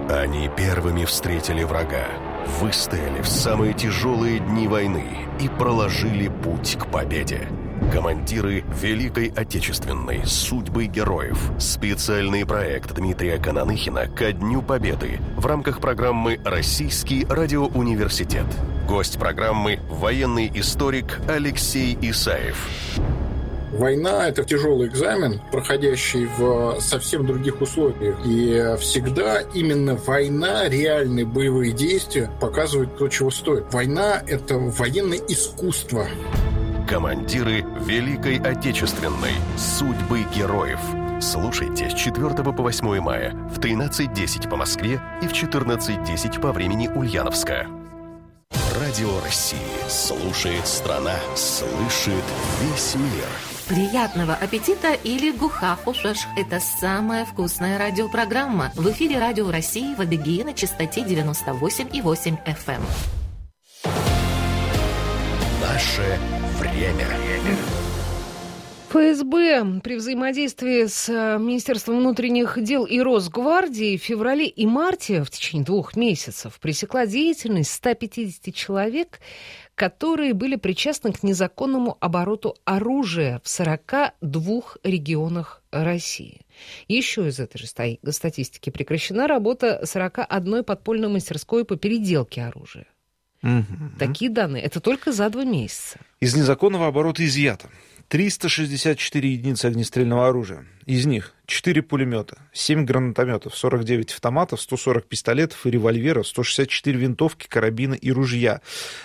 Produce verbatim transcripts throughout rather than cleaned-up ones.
Они первыми встретили врага, выстояли в самые тяжелые дни войны и проложили путь к победе. Командиры Великой Отечественной, судьбы героев. Специальный проект Дмитрия Кананыхина ко Дню Победы в рамках программы «Российский радиоуниверситет». Гость программы – военный историк Алексей Исаев. Война – это тяжелый экзамен, проходящий в совсем других условиях. И всегда именно война, реальные боевые действия показывают то, чего стоит. Война – это военное искусство. Командиры Великой Отечественной. Судьбы героев. Слушайте с четвёртого по восьмое мая в тринадцать десять по Москве и в четырнадцать десять по времени Ульяновска. Радио России. Слушает страна. Слышит весь мир. Приятного аппетита или гухахушаш. Это самая вкусная радиопрограмма. В эфире Радио России в Адыгее на частоте девяносто восемь и восемь эф эм. Наше время. эф эс бэ при взаимодействии с Министерством внутренних дел и Росгвардией в феврале и марте в течение двух месяцев пресекла деятельность ста пятидесяти человек, которые были причастны к незаконному обороту оружия в сорока двух регионах России. Еще из этой же статистики прекращена работа сорока одной подпольной мастерской по переделке оружия. Угу. Такие данные. Это только за два месяца. Из незаконного оборота изъято триста шестьдесят четыре единицы огнестрельного оружия. Из них четыре пулемета, семь гранатометов, сорок девять автоматов, сто сорок пистолетов и револьверов, сто шестьдесят четыре винтовки, карабины и ружья,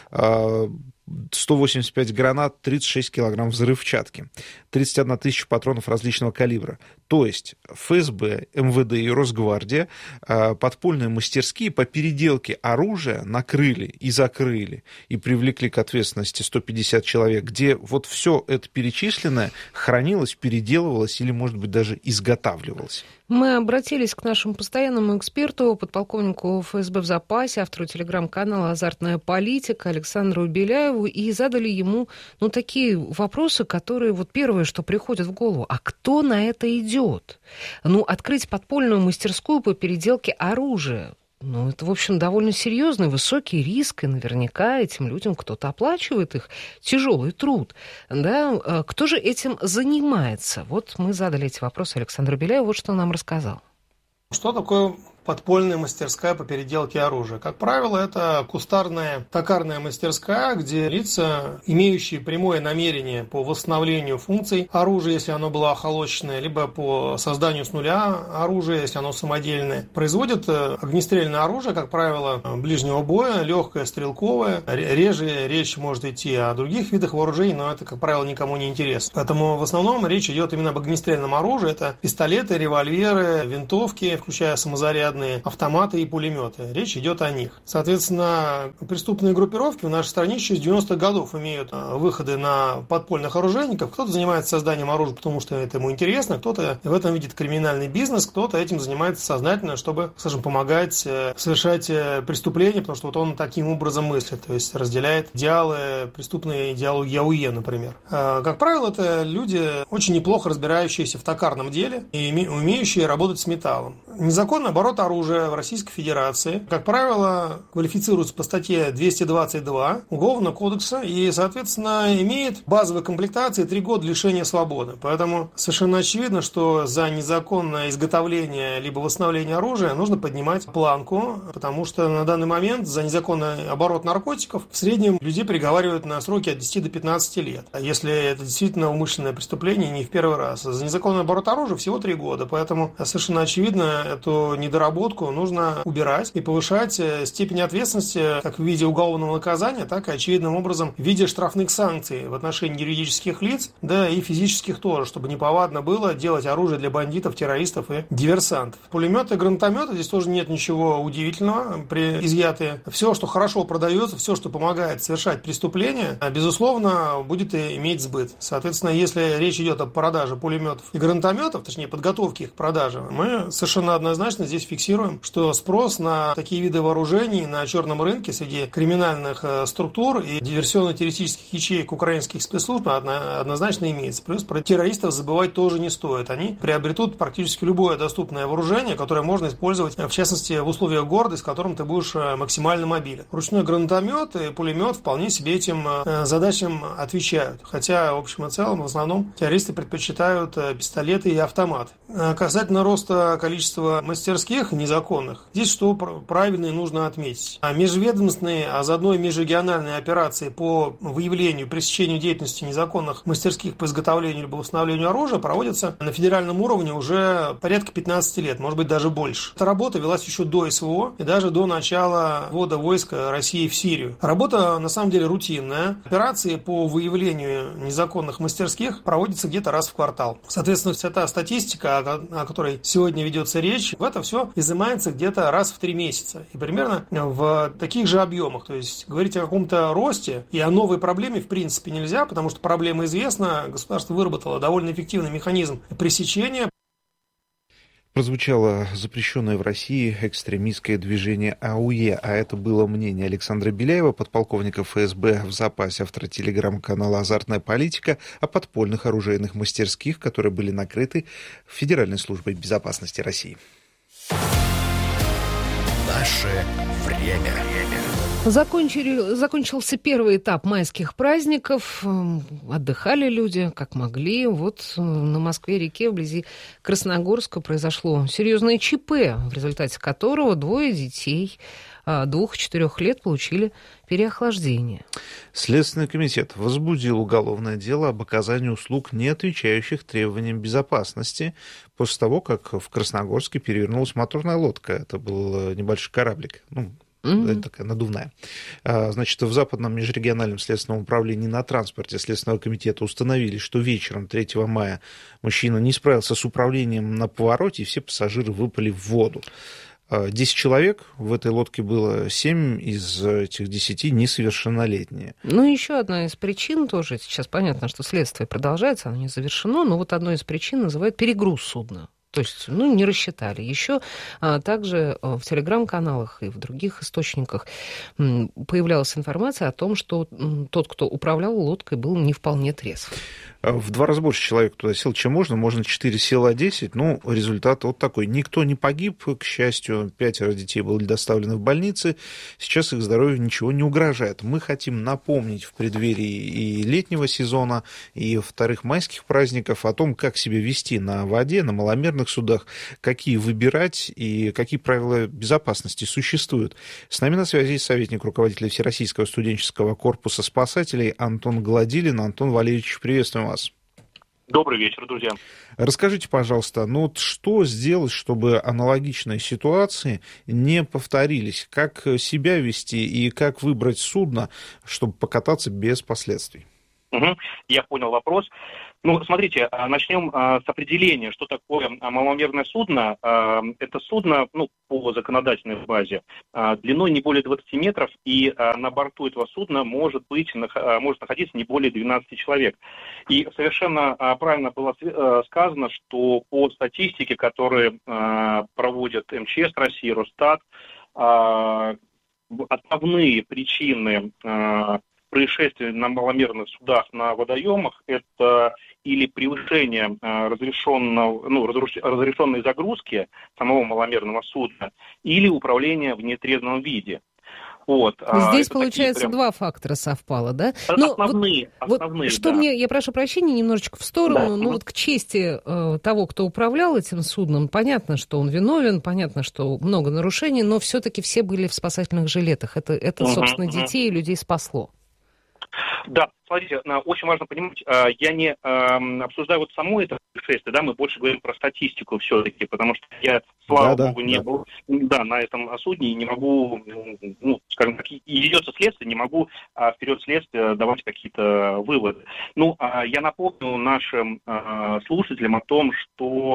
сто восемьдесят пять гранат, тридцать шесть килограмм взрывчатки, тридцать одна тысяча патронов различного калибра. То есть эф эс бэ, эм вэ дэ и Росгвардия подпольные мастерские по переделке оружия накрыли и закрыли, и привлекли к ответственности сто пятьдесят человек, где вот все это перечисленное хранилось, переделывалось или, может быть, даже изготавливалось. Мы обратились к нашему постоянному эксперту, подполковнику эф эс бэ в запасе, автору телеграм-канала «Азартная политика» Александру Беляеву, и задали ему ну, такие вопросы, которые вот первое, что приходит в голову. А кто на это идет? Ну, открыть подпольную мастерскую по переделке оружия. Ну, это, в общем, довольно серьезный, высокий риск, и наверняка этим людям кто-то оплачивает их тяжелый труд. Да? Кто же этим занимается? Вот мы задали эти вопросы Александру Беляеву, вот что он нам рассказал. Что такое подпольная мастерская по переделке оружия? Как правило, это кустарная токарная мастерская, где лица, имеющие прямое намерение по восстановлению функций оружия, если оно было охолощенное, либо по созданию с нуля оружия, если оно самодельное, производят огнестрельное оружие, как правило, ближнего боя, легкое, стрелковое. Реже речь может идти о других видах вооружений, но это, как правило, никому не интересно. Поэтому в основном речь идет именно об огнестрельном оружии. Это пистолеты, револьверы, винтовки, включая самозарядные, автоматы и пулеметы. Речь идет о них. Соответственно, преступные группировки в нашей стране еще с девяностых годов имеют выходы на подпольных оружейников. Кто-то занимается созданием оружия, потому что это ему интересно, кто-то в этом видит криминальный бизнес, кто-то этим занимается сознательно, чтобы, скажем, помогать совершать преступления, потому что вот он таким образом мыслит, то есть разделяет идеалы, преступные идеалы ЯУЕ, например. Как правило, это люди, очень неплохо разбирающиеся в токарном деле и умеющие работать с металлом. Незаконный оборот оружия в Российской Федерации, как правило, квалифицируется по статье двести двадцать два Уголовного кодекса и, соответственно, имеет базовой комплектации три года лишения свободы. Поэтому совершенно очевидно, что за незаконное изготовление либо восстановление оружия нужно поднимать планку, потому что на данный момент за незаконный оборот наркотиков в среднем людей приговаривают на сроки от десяти до пятнадцати лет. Если это действительно умышленное преступление, не в первый раз. За незаконный оборот оружия всего три года. Поэтому совершенно очевидно, эту недоработку нужно убирать и повышать степень ответственности как в виде уголовного наказания, так и очевидным образом в виде штрафных санкций в отношении юридических лиц, да и физических тоже, чтобы неповадно было делать оружие для бандитов, террористов и диверсантов. Пулеметы, гранатометы, здесь тоже нет ничего удивительного. При изъятии все, что хорошо продается, все, что помогает совершать преступление, безусловно, будет иметь сбыт. Соответственно, если речь идет о продаже пулеметов и гранатометов, точнее подготовке их к продаже, мы совершенно однозначно здесь фиксируем фиксируем, что спрос на такие виды вооружений на черном рынке среди криминальных структур и диверсионно-террористических ячеек украинских спецслужб однозначно имеется. Плюс про террористов забывать тоже не стоит. Они приобретут практически любое доступное вооружение, которое можно использовать, в частности, в условиях города, с которым ты будешь максимально мобилен. Ручной гранатомет и пулемет вполне себе этим задачам отвечают. Хотя, в общем и целом, в основном террористы предпочитают пистолеты и автоматы. Касательно роста количества мастерских незаконных, здесь что правильно и нужно отметить. Межведомственные, а заодно и межрегиональные операции по выявлению, пресечению деятельности незаконных мастерских по изготовлению либо восстановлению оружия проводятся на федеральном уровне уже порядка пятнадцати лет, может быть даже больше. Эта работа велась еще до СВО и даже до начала ввода войск России в Сирию. Работа на самом деле рутинная. Операции по выявлению незаконных мастерских проводятся где-то раз в квартал. Соответственно, вся та статистика, о которой сегодня ведется речь, в это все изымается где-то раз в три месяца. И примерно в таких же объемах. То есть говорить о каком-то росте и о новой проблеме в принципе нельзя, потому что проблема известна. Государство выработало довольно эффективный механизм пресечения. Прозвучало запрещенное в России экстремистское движение АУЕ, а это было мнение Александра Беляева, подполковника эф эс бэ в запасе, автора телеграм-канала «Азартная политика», о подпольных оружейных мастерских, которые были накрыты Федеральной службой безопасности России. Наше время. Закончили, закончился первый этап майских праздников. Отдыхали люди, как могли. Вот на Москве-реке вблизи Красногорска произошло серьезное ЧП, в результате которого двое детей двух-четырех лет получили переохлаждение. Следственный комитет возбудил уголовное дело об оказании услуг, не отвечающих требованиям безопасности, после того, как в Красногорске перевернулась моторная лодка. Это был небольшой кораблик, ну, Mm-hmm. такая надувная. Значит, в Западном межрегиональном следственном управлении на транспорте Следственного комитета установили, что вечером третьего мая мужчина не справился с управлением на повороте, и все пассажиры выпали в воду. Десять человек, в этой лодке было семь из этих десяти несовершеннолетние. Ну, еще одна из причин тоже, сейчас понятно, что следствие продолжается, оно не завершено, но вот одной из причин называют перегруз судна. То есть, ну, не рассчитали. Еще а, также в телеграм-каналах и в других источниках м, появлялась информация о том, что м, тот, кто управлял лодкой, был не вполне трезв. В два раза больше человек туда сел, чем можно. Можно четыре села десять. Ну, результат вот такой. Никто не погиб, к счастью. Пятеро детей были доставлены в больницы. Сейчас их здоровью ничего не угрожает. Мы хотим напомнить в преддверии и летнего сезона, и вторых майских праздников о том, как себя вести на воде, на маломерных судах, какие выбирать и какие правила безопасности существуют. С нами на связи советник руководителя Всероссийского студенческого корпуса спасателей Антон Гладилин. Антон Валерьевич, приветствуем вас. Добрый вечер, друзья. Расскажите, пожалуйста, ну вот что сделать, чтобы аналогичные ситуации не повторились? Как себя вести и как выбрать судно, чтобы покататься без последствий? Угу, я понял вопрос. Ну, смотрите, начнем с определения, что такое маломерное судно. Это судно, ну, по законодательной базе, длиной не более двадцати метров, и на борту этого судна может быть, может находиться не более двенадцати человек. И совершенно правильно было сказано, что по статистике, которую проводят эм че эс России, Росстат, основные причины происшествий на маломерных судах на водоемах – это или превышение разрешенного, ну, разрешенной загрузки самого маломерного судна, или управление в нетрезвом виде. Вот. Здесь, это получается, прям... два фактора совпало, да? Но основные, вот, основные, вот, что да. мне, я прошу прощения, немножечко в сторону, да. но вот к чести э, того, кто управлял этим судном, понятно, что он виновен, понятно, что много нарушений, но все-таки все были в спасательных жилетах. Это, это uh-huh, собственно, uh-huh. детей и людей спасло. Да, смотрите, очень важно понимать, я не обсуждаю вот само это происшествие, да, мы больше говорим про статистику все-таки, потому что я, слава да, богу, да, не да. был да, на этом судне и не могу, ну, скажем так, и ведется следствие, не могу вперед следствия давать какие-то выводы. Ну, я напомню нашим слушателям о том, что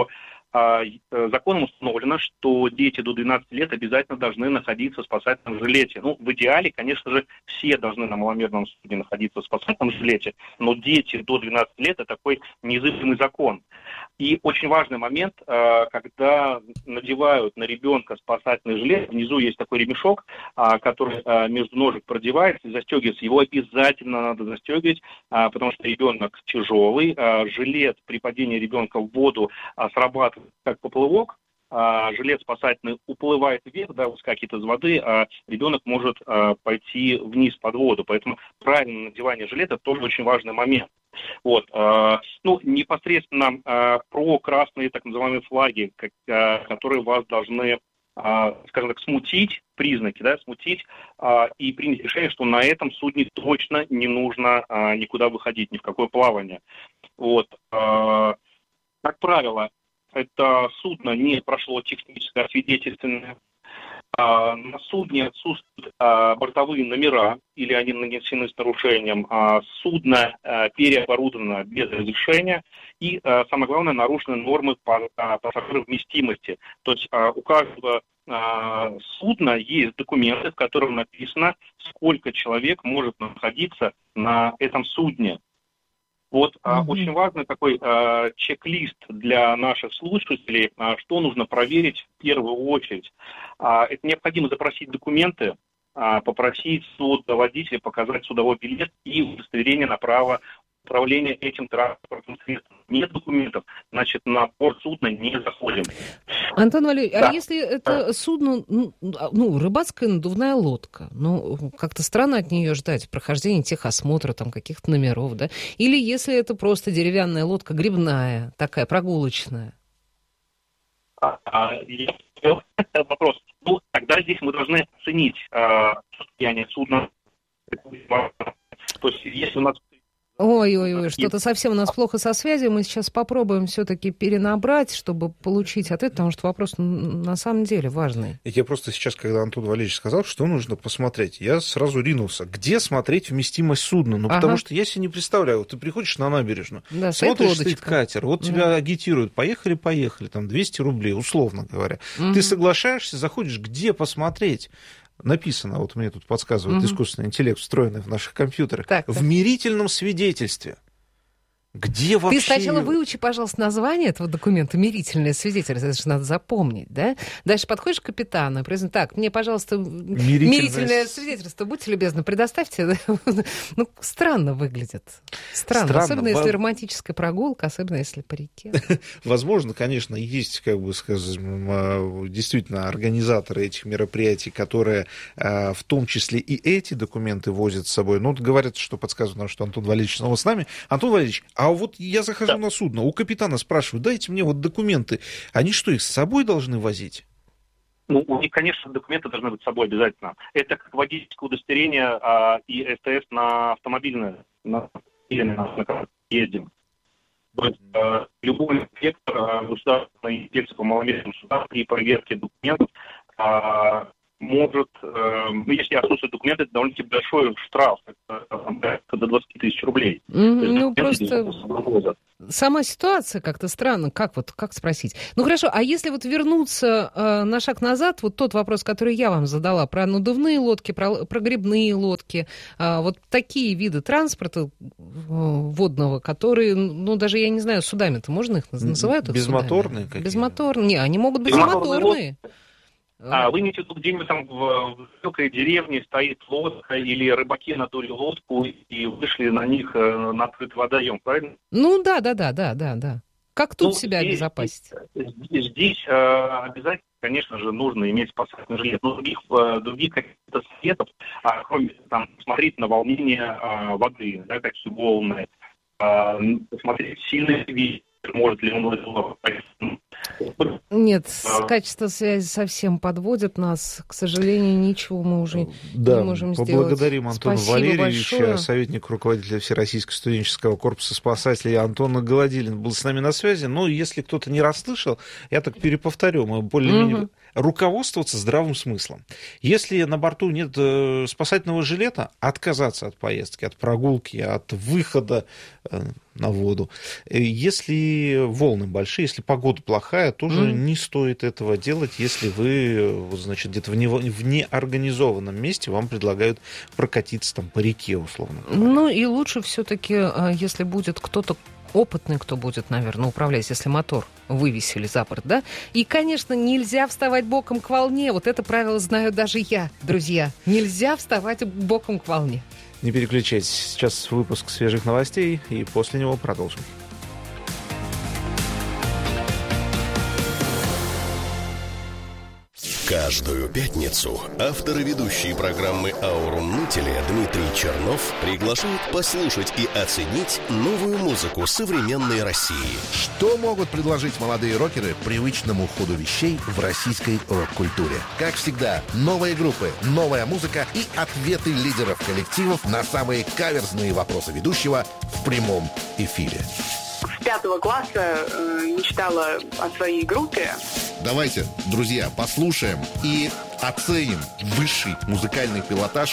Законом установлено, что дети до двенадцати лет обязательно должны находиться в спасательном жилете. Ну, в идеале, конечно же, все должны на маломерном судне находиться в спасательном жилете, но дети до двенадцати лет – это такой неизысканный закон. И очень важный момент, когда надевают на ребенка спасательный жилет, внизу есть такой ремешок, который между ножек продевается и застегивается. Его обязательно надо застегивать, потому что ребенок тяжелый. Жилет при падении ребенка в воду срабатывает как поплывок, а жилет спасательный уплывает вверх, да, выскакивает из воды, а ребенок может а, пойти вниз под воду. Поэтому правильное надевание жилета тоже очень важный момент. Вот, а, ну, непосредственно а, про красные так называемые флаги, как, а, которые вас должны, а, скажем так, смутить, признаки, да, смутить а, и принять решение, что на этом судне точно не нужно а, никуда выходить, ни в какое плавание. Вот, а, как правило, это судно не прошло техническое освидетельствование. А, на судне отсутствуют а, бортовые номера, или они нанесены с нарушением. А, судно а, переоборудовано без разрешения. И, а, самое главное, нарушены нормы по а, пассажировместимости. То есть а, у каждого а, судна есть документы, в котором написано, сколько человек может находиться на этом судне. Вот mm-hmm. а, очень важный такой а, чек-лист для наших слушателей, а, что нужно проверить в первую очередь. А, это необходимо запросить документы, а, попросить судоводителя показать судовой билет и удостоверение на право управления этим транспортным средством. Нет документов, значит, на борт судна не заходим. Антон Валерьевич, да. а если это да. судно, ну, рыбацкая надувная лодка, ну, как-то странно от нее ждать прохождения техосмотра, там, каких-то номеров, да? Или если это просто деревянная лодка грибная, такая прогулочная? А, а, я понял вопрос. Ну, тогда здесь мы должны оценить а, состояние судна. То есть, если у нас Ой-ой-ой, что-то совсем у нас плохо со связью. Мы сейчас попробуем все-таки перенабрать, чтобы получить ответ, потому что вопрос на самом деле важный. Я просто сейчас, когда Антон Валерьевич сказал, что нужно посмотреть, я сразу ринулся. Где смотреть вместимость судна? Ну, ага. потому что я себе не представляю. Вот ты приходишь на набережную, да, смотришь, стоит катер, вот да. тебя агитируют, поехали, поехали, там двести рублей, условно говоря. Угу. Ты соглашаешься, заходишь, где посмотреть? Написано, вот мне тут подсказывает угу. искусственный интеллект, встроенный в наших компьютерах, так, в так. мирительном свидетельстве. Где вообще... Ты сначала выучи, пожалуйста, название этого документа, мирительное свидетельство, это же надо запомнить, да? Дальше подходишь к капитану и произносишь, так, мне, пожалуйста, мирительное, мирительное свидетельство, будьте любезны, предоставьте. Ну, странно выглядит. Странно, странно. Особенно если романтическая прогулка, особенно если по реке. Возможно, конечно, есть, как бы, скажем, действительно организаторы этих мероприятий, которые в том числе и эти документы возят с собой. Ну, говорят, что подсказывают нам, что Антон Валерьевич снова с нами. Антон Валерьевич, а вот я захожу да. на судно, у капитана спрашиваю, дайте мне вот документы. Они что, их с собой должны возить? Ну, у них, конечно, документы должны быть с собой обязательно. Это как водительское удостоверение а, и СТС на автомобильное, на, или на, на ездим. То есть а, любой инспектор, а, государственной инспекции по маломерным судам при проверке документов а, может, э, если отсутствуют документы, это довольно-таки большой штраф, это, это до двадцать тысяч рублей. Mm-hmm, ну, просто сама ситуация как-то странно, как вот, как спросить? Ну, хорошо, а если вот вернуться э, на шаг назад, вот тот вопрос, который я вам задала, про надувные лодки, про, про грибные лодки, э, вот такие виды транспорта э, водного, которые, ну, даже, я не знаю, судами-то можно их называют? Их безмоторные какие-то? Безмоторные, не, они могут быть моторные. А вы имеете в виду, где-нибудь там в высокой деревне стоит лодка, или рыбаки надули лодку и вышли на них на открытый водоем, правильно? Ну да, да, да, да, да, да. Как тут ну, себя здесь, обезопасить? Здесь, здесь обязательно, конечно же, нужно иметь спасательный жилет. Но других, других каких-то средств, кроме там, смотреть на волнение воды, да, какие волны, посмотреть сильный ветер, может ли он... Нет, качество связи совсем подводит нас. К сожалению, ничего мы уже да, не можем сделать. Поблагодарим Антона Спасибо Валерьевича, большое. советник руководителя Всероссийского студенческого корпуса спасателей. Антон Голодилин был с нами на связи. Но если кто-то не расслышал, я так переповторю, мы более-менее... Угу. Руководствоваться здравым смыслом. Если на борту нет спасательного жилета, отказаться от поездки, от прогулки, от выхода на воду. Если волны большие, если погода плохая, тоже mm. не стоит этого делать, если вы, значит, где-то в, не, в неорганизованном месте вам предлагают прокатиться там по реке, условно говоря. Ну и лучше все-таки, если будет кто-то опытный, кто будет, наверное, управлять, если мотор вывесили за борт, да? И, конечно, нельзя вставать боком к волне. Вот это правило знаю даже я, друзья. Нельзя вставать боком к волне. Не переключайтесь. Сейчас выпуск свежих новостей, и после него продолжим. Каждую пятницу авторы ведущие программы «Аурум Нутели» Дмитрий Чернов приглашают послушать и оценить новую музыку современной России. Что могут предложить молодые рокеры привычному ходу вещей в российской рок-культуре? Как всегда, новые группы, новая музыка и ответы лидеров коллективов на самые каверзные вопросы ведущего в прямом эфире. С пятого класса э, мечтала о своей группе. Давайте, друзья, послушаем и оценим высший музыкальный пилотаж.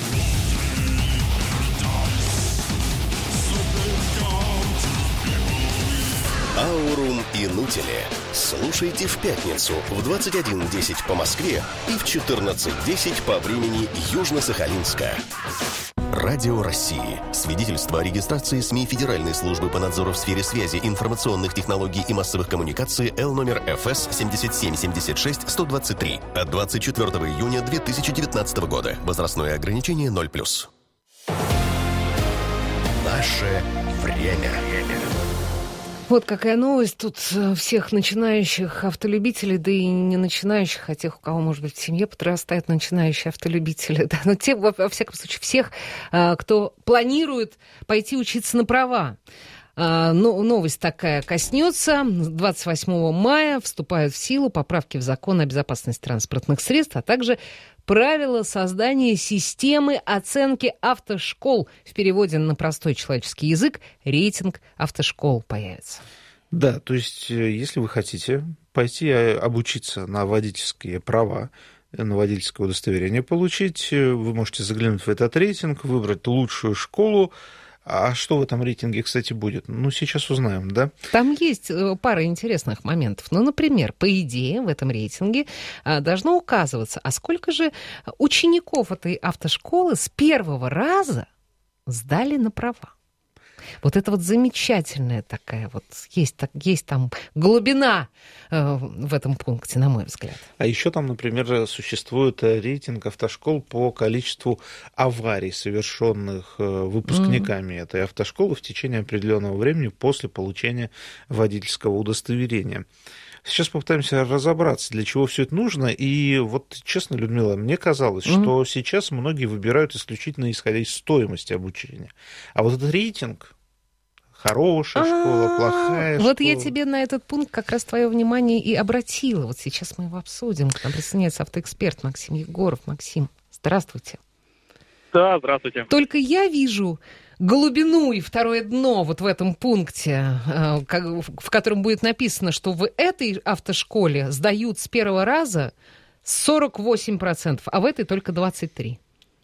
«Аурум и Нутели». Слушайте в пятницу в двадцать один десять по Москве и в четырнадцать десять по времени Южно-Сахалинска. Радио России. Свидетельство о регистрации СМИ Федеральной службы по надзору в сфере связи, информационных технологий и массовых коммуникаций Л номер эф эс семь семь семь шесть сто двадцать три от двадцать четвёртого июня две тысячи девятнадцатого года. Возрастное ограничение ноль плюс. Наше время. Вот какая новость. Тут всех начинающих автолюбителей, да и не начинающих, а тех, у кого, может быть, в семье подрастают начинающие автолюбители. Да, но те, во, во всяком случае, всех, кто планирует пойти учиться на права. Но новость такая коснется. двадцать восьмого мая вступают в силу поправки в закон о безопасности транспортных средств, а также правила создания системы оценки автошкол. В переводе на простой человеческий язык рейтинг автошкол появится. Да, то есть, если вы хотите пойти обучиться на водительские права, на водительское удостоверение получить, вы можете заглянуть в этот рейтинг, выбрать лучшую школу. А что в этом рейтинге, кстати, будет? Ну, сейчас узнаем, да? Там есть пара интересных моментов. Ну, например, по идее, в этом рейтинге должно указываться, а сколько же учеников этой автошколы с первого раза сдали на права. Вот это вот замечательная такая вот, есть, есть там глубина э, в этом пункте, на мой взгляд. А еще там, например, существует рейтинг автошкол по количеству аварий, совершенных выпускниками mm-hmm. этой автошколы в течение определенного времени после получения водительского удостоверения. Сейчас попытаемся разобраться, для чего все это нужно. И вот, честно, Людмила, мне казалось, mm-hmm. что сейчас многие выбирают исключительно исходя из стоимости обучения. А вот этот рейтинг, хорошая школа, плохая школа. Вот я тебе на этот пункт как раз твое внимание и обратила. Вот сейчас мы его обсудим. К нам присоединяется автоэксперт Максим Егоров. Максим, здравствуйте. Да, здравствуйте. Только я вижу глубину и второе дно вот в этом пункте, в котором будет написано, что в этой автошколе сдают с первого раза сорок восемь процентов, а в этой только двадцать три процента.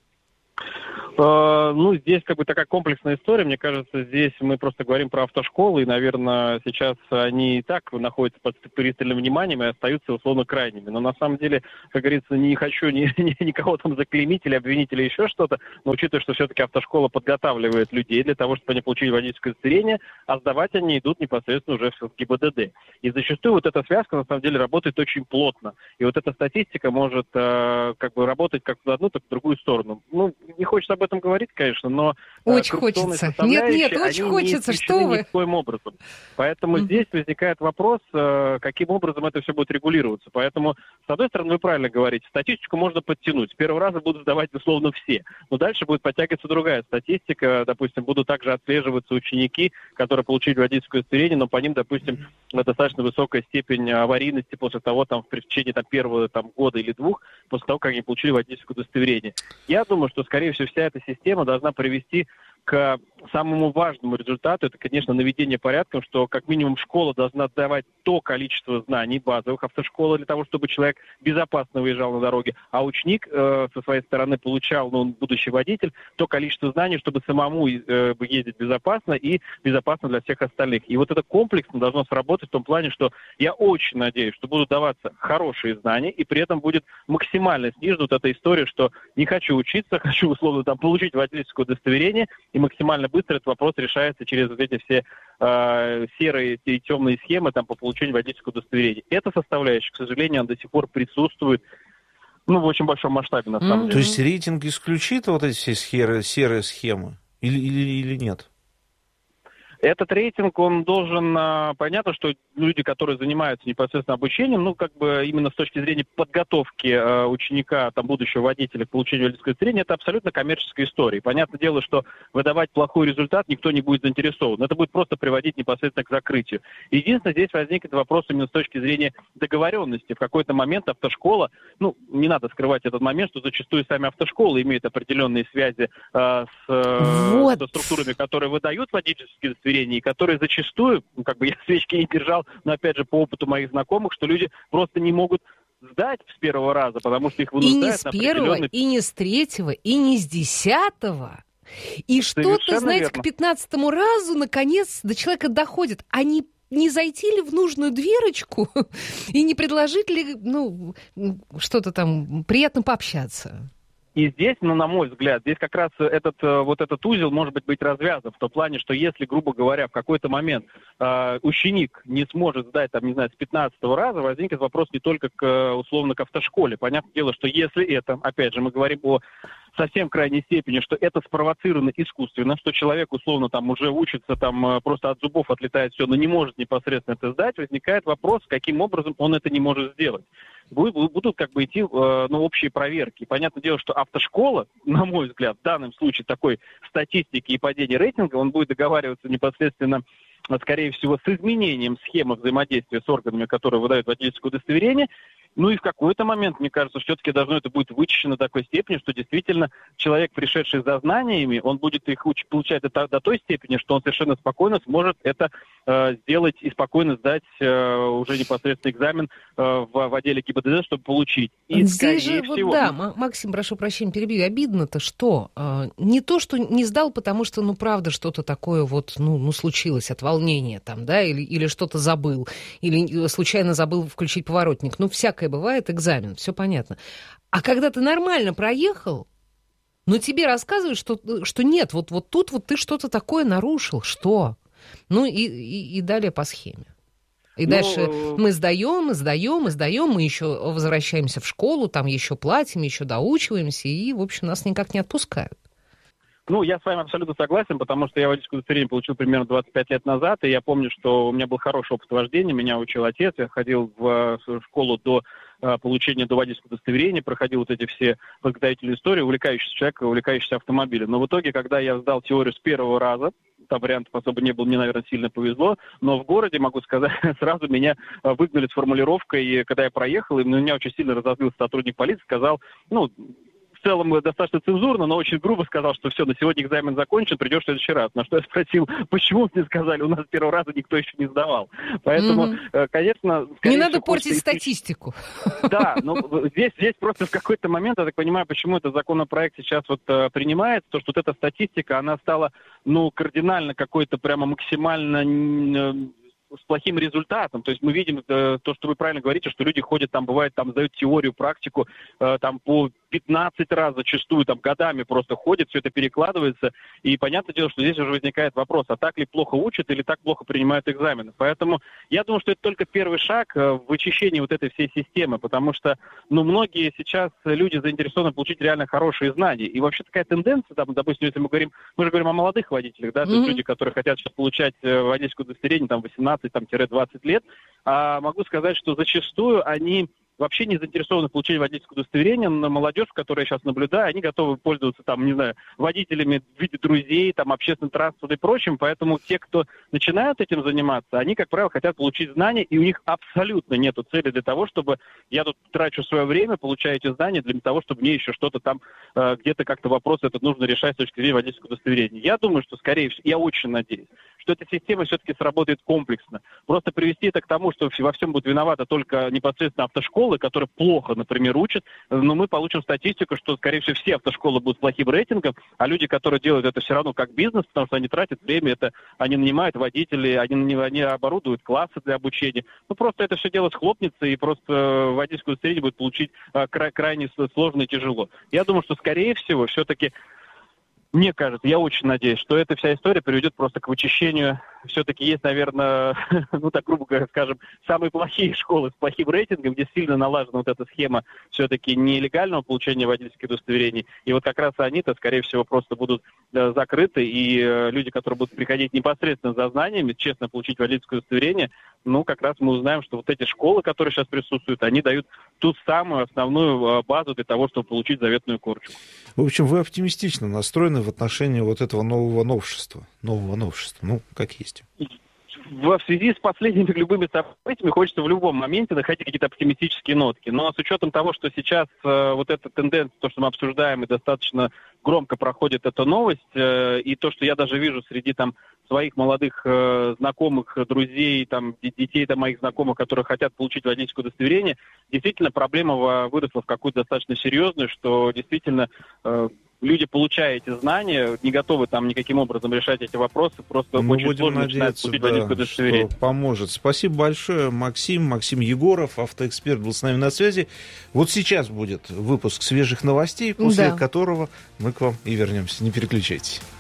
Ну, здесь как бы такая комплексная история. Мне кажется, здесь мы просто говорим про автошколы, и, наверное, сейчас они и так находятся под пристальным вниманием и остаются условно крайними. Но на самом деле, как говорится, не хочу ни, ни, никого там заклеймить или обвинить или еще что-то, но учитывая, что все-таки автошкола подготавливает людей для того, чтобы они получили водительское удостоверение, а сдавать они идут непосредственно уже в ГИБДД. И зачастую вот эта связка на самом деле работает очень плотно. И вот эта статистика может э, как бы работать как в одну, так и в другую сторону. Ну, не хочется об этом говорить, конечно, но... Очень хочется. Нет, нет, очень хочется, что вы... Никаким образом. Поэтому mm-hmm. здесь возникает вопрос, каким образом это все будет регулироваться. Поэтому, с одной стороны, вы правильно говорите, статистику можно подтянуть. С первого раза будут сдавать, безусловно, все. Но дальше будет подтягиваться другая статистика. Допустим, будут также отслеживаться ученики, которые получили водительское удостоверение, но по ним, допустим, достаточно высокая степень аварийности после того, там, в течение там, первого там, года или двух, после того, как они получили водительское удостоверение. Я думаю, что, скорее всего, вся эта система должна привести к самому важному результату, это, конечно, наведение порядка, что как минимум школа должна давать то количество знаний базовых, автошколы, для того, чтобы человек безопасно выезжал на дороге, а ученик э, со своей стороны получал, ну, он будущий водитель, то количество знаний, чтобы самому э, ездить безопасно и безопасно для всех остальных. И вот это комплексно должно сработать в том плане, что я очень надеюсь, что будут даваться хорошие знания, и при этом будет максимально снижена вот эта история, что не хочу учиться, хочу, условно, там, получить водительское удостоверение, и максимально быстро этот вопрос решается через вот эти все э, серые и темные схемы там, по получению водительского удостоверения. Эта составляющая, к сожалению, она до сих пор присутствует, ну, в очень большом масштабе, на самом mm-hmm. деле. То есть рейтинг исключит вот эти все серые, серые схемы или, или, или нет? Этот рейтинг, он должен, понятно, что люди, которые занимаются непосредственно обучением, ну, как бы именно с точки зрения подготовки э, ученика, там, будущего водителя к получению водительского удостоверения, это абсолютно коммерческая история. Понятное дело, что выдавать плохой результат никто не будет заинтересован. Это будет просто приводить непосредственно к закрытию. Единственное, здесь возникнет вопрос именно с точки зрения договоренности. В какой-то момент автошкола, ну, не надо скрывать этот момент, что зачастую сами автошколы имеют определенные связи э, с, э, вот. со структурами, которые выдают водительские удостоверения, и которые зачастую, ну, как бы я свечки не держал, но опять же по опыту моих знакомых, что люди просто не могут сдать с первого раза, потому что их вынуждают на определенный... И не с первого, и не с третьего, и не с десятого. И что-то, знаете, верно. К пятнадцатому разу, наконец, до человека доходит. Они не зайти ли в нужную дверочку и не предложить ли, ну, что-то там, приятно пообщаться? И здесь, ну, на мой взгляд, здесь как раз этот, вот этот узел может быть, быть развязан в том плане, что если, грубо говоря, в какой-то момент э, ученик не сможет сдать, там, не знаю, с пятнадцатого раза, возникнет вопрос не только к, условно, к автошколе. Понятное дело, что если это, опять же, мы говорим о совсем крайней степени, что это спровоцировано искусственно, что человек, условно, там, уже учится, там, просто от зубов отлетает все, но не может непосредственно это сдать, возникает вопрос, каким образом он это не может сделать. Будут как бы идти, ну, общие проверки. Понятное дело, что автошкола, на мой взгляд, в данном случае такой статистики и падения рейтинга, он будет договариваться непосредственно, скорее всего, с изменением схемы взаимодействия с органами, которые выдают водительское удостоверение. Ну и в какой-то момент, мне кажется, все-таки должно это будет вычищено до такой степени, что действительно человек, пришедший за знаниями, он будет их уч- получать до, до той степени, что он совершенно спокойно сможет это э, сделать и спокойно сдать э, уже непосредственно экзамен э, в, в отделе ГИБДД, чтобы получить. И, здесь же, всего... вот, да, Максим, прошу прощения, перебью, обидно-то что? Э, не то, что не сдал, потому что, ну, правда, что-то такое вот, ну, ну случилось от волнения там, да, или, или что-то забыл, или случайно забыл включить поворотник, ну, всякое бывает, экзамен, все понятно. А когда ты нормально проехал, но тебе рассказывают, что, что нет, вот, вот тут вот ты что-то такое нарушил. Что? Ну и, и, и далее по схеме. И ну, дальше мы сдаем, мы сдаем, мы сдаем, мы еще возвращаемся в школу, там еще платим, еще доучиваемся, и, в общем, нас никак не отпускают. Ну, я с вами абсолютно согласен, потому что я водительское удостоверение получил примерно двадцать пять лет назад, и я помню, что у меня был хороший опыт вождения, меня учил отец, я ходил в школу до получения до водительского удостоверения, проходил вот эти все подготовительные истории, увлекающийся человек, увлекающийся автомобилем. Но в итоге, когда я сдал теорию с первого раза, там вариантов особо не было, мне, наверное, сильно повезло, но в городе, могу сказать, сразу меня выгнали с формулировкой, когда я проехал, и меня очень сильно разозлился сотрудник полиции, сказал, ну, в целом достаточно цензурно, но очень грубо сказал, что все, на сегодня экзамен закончен, придешь в следующий раз. На что я спросил, почему мне сказали, у нас с первого раза никто еще не сдавал. Поэтому, mm-hmm. конечно... Не надо портить хочется... статистику. Да, но здесь, здесь просто в какой-то момент, я так понимаю, почему этот законопроект сейчас вот принимается, то, что вот эта статистика, она стала, ну, кардинально какой-то прямо максимально... с плохим результатом. То есть мы видим э, то, что вы правильно говорите, что люди ходят, там, бывает, там, сдают теорию, практику, э, там, по пятнадцать раз зачастую, там, годами просто ходят, все это перекладывается, и понятное дело, что здесь уже возникает вопрос, а так ли плохо учат или так плохо принимают экзамены. Поэтому я думаю, что это только первый шаг в вычищении вот этой всей системы, потому что, ну, многие сейчас люди заинтересованы получить реально хорошие знания. И вообще такая тенденция, там, допустим, если мы говорим, мы же говорим о молодых водителях, да, mm-hmm. то есть люди, которые хотят сейчас получать водительское удостоверение, там, восемнадцать-двадцать лет, а могу сказать, что зачастую они вообще не заинтересованы в получении водительского удостоверения. Но молодежь, которую я сейчас наблюдаю, они готовы пользоваться, там, не знаю, водителями в виде друзей, там, общественный транспорт и прочим. Поэтому те, кто начинают этим заниматься, они, как правило, хотят получить знания, и у них абсолютно нету цели для того, чтобы я тут трачу свое время, получаю эти знания для того, чтобы мне еще что-то там, э, где-то как-то вопрос этот нужно решать с точки зрения водительского удостоверения. Я думаю, что, скорее всего, я очень надеюсь, что эта система все-таки сработает комплексно. Просто привести это к тому, что во всем будут виноваты только непосредственно автошколы, которые плохо, например, учат, но мы получим статистику, что, скорее всего, все автошколы будут с плохим рейтингом, а люди, которые делают это все равно как бизнес, потому что они тратят время, это они нанимают водителей, они, они оборудуют классы для обучения. Ну, просто это все дело схлопнется, и просто водительское удостоверение будет получить край, крайне сложно и тяжело. Я думаю, что, скорее всего, все-таки мне кажется, я очень надеюсь, что эта вся история приведет просто к вычищению. Все-таки есть, наверное, ну так грубо говоря, скажем, самые плохие школы с плохим рейтингом, где сильно налажена вот эта схема все-таки нелегального получения водительских удостоверений. И вот как раз они-то, скорее всего, просто будут э, закрыты, и э, люди, которые будут приходить непосредственно за знаниями, честно получить водительское удостоверение, ну, как раз мы узнаем, что вот эти школы, которые сейчас присутствуют, они дают ту самую основную базу для того, чтобы получить заветную корочку. В общем, вы оптимистично настроены в отношении вот этого нового новшества. Нового новшества, ну, как есть. В связи с последними любыми событиями хочется в любом моменте находить какие-то оптимистические нотки. Но с учетом того, что сейчас э, вот эта тенденция, то, что мы обсуждаем, и достаточно громко проходит эта новость, э, и то, что я даже вижу среди там своих молодых э, знакомых, друзей, там, детей там, моих знакомых, которые хотят получить водительское удостоверение, действительно проблема выросла в какую-то достаточно серьезную, что действительно э, люди, получая эти знания, не готовы там никаким образом решать эти вопросы, просто Мы очень будем сложно начинают надеяться, получить да, водительское удостоверение. что поможет. Спасибо большое, Максим. Максим Егоров, автоэксперт, был с нами на связи. Вот сейчас будет выпуск свежих новостей, после да. которого мы к вам и вернемся. Не переключайтесь.